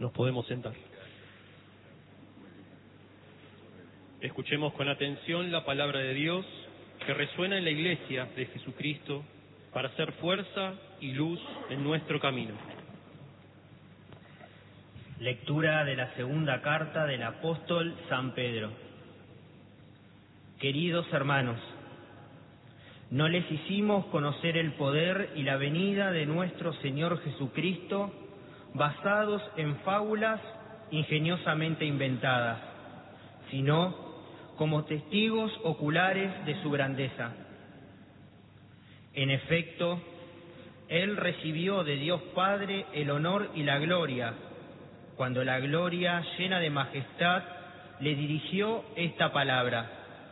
Nos podemos sentar. Escuchemos con atención la palabra de Dios que resuena en la Iglesia de Jesucristo para ser fuerza y luz en nuestro camino. Lectura de la segunda carta del apóstol San Pedro. Queridos hermanos, no les hicimos conocer el poder y la venida de nuestro Señor Jesucristo basados en fábulas ingeniosamente inventadas, sino como testigos oculares de su grandeza. En efecto, Él recibió de Dios Padre el honor y la gloria, cuando la gloria llena de majestad le dirigió esta palabra: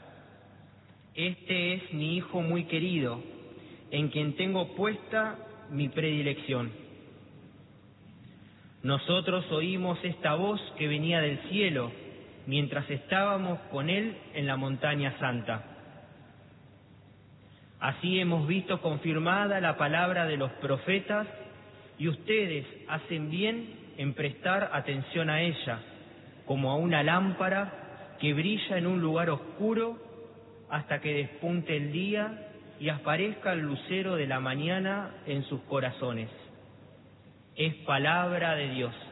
Este es mi Hijo muy querido, en quien tengo puesta mi predilección. Nosotros oímos esta voz que venía del cielo mientras estábamos con Él en la montaña santa. Así hemos visto confirmada la palabra de los profetas y ustedes hacen bien en prestar atención a ella, como a una lámpara que brilla en un lugar oscuro hasta que despunte el día y aparezca el lucero de la mañana en sus corazones. Es palabra de Dios.